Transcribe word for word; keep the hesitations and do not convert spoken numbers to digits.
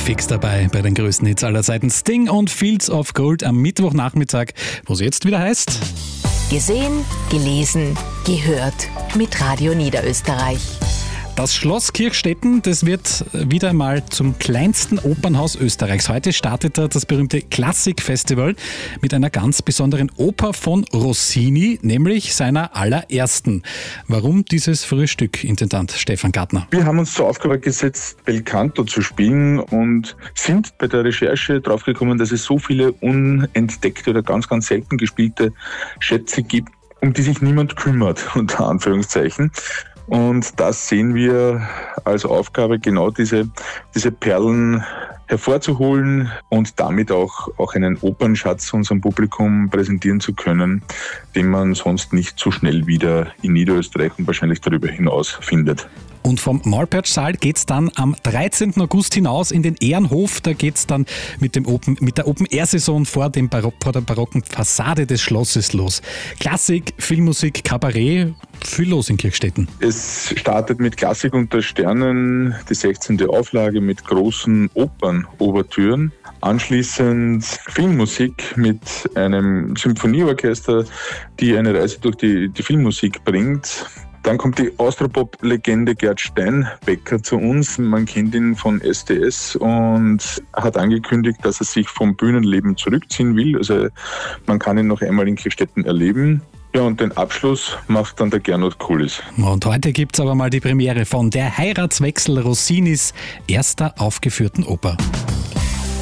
fix dabei bei den größten Hits aller Zeiten. Sting und Fields of Gold am Mittwochnachmittag, wo es jetzt wieder heißt... Gesehen, gelesen, gehört mit Radio Niederösterreich. Das Schloss Kirchstetten, das wird wieder einmal zum kleinsten Opernhaus Österreichs. Heute startet da das berühmte Klassikfestival mit einer ganz besonderen Oper von Rossini, nämlich seiner allerersten. Warum dieses frühe Stück, Intendant Stefan Gartner? Wir haben uns zur Aufgabe gesetzt, Belcanto zu spielen und sind bei der Recherche draufgekommen, dass es so viele unentdeckte oder ganz, ganz selten gespielte Schätze gibt, um die sich niemand kümmert, unter Anführungszeichen. Und das sehen wir als Aufgabe, genau diese, diese Perlen hervorzuholen und damit auch, auch einen Opernschatz unserem Publikum präsentieren zu können, den man sonst nicht so schnell wieder in Niederösterreich und wahrscheinlich darüber hinaus findet. Und vom Malpertsch-Saal geht es dann am dreizehnten August hinaus in den Ehrenhof. Da geht es dann mit, dem Open, mit der Open-Air-Saison vor, dem Barock, vor der barocken Fassade des Schlosses los. Klassik, Filmmusik, Kabarett, viel los in Kirchstetten. Es startet mit Klassik unter Sternen, die sechzehnte Auflage mit großen Opern-Ouvertüren. Anschließend Filmmusik mit einem Symphonieorchester, die eine Reise durch die, die Filmmusik bringt. Dann kommt die Austropop-Legende Gerd Steinbecker zu uns. Man kennt ihn von S D S und hat angekündigt, dass er sich vom Bühnenleben zurückziehen will. Also man kann ihn noch einmal in Kirchstetten erleben. Ja, und den Abschluss macht dann der Gernot Kulis. Und heute gibt es aber mal die Premiere von Der Heiratswechsel, Rossinis erster aufgeführten Oper.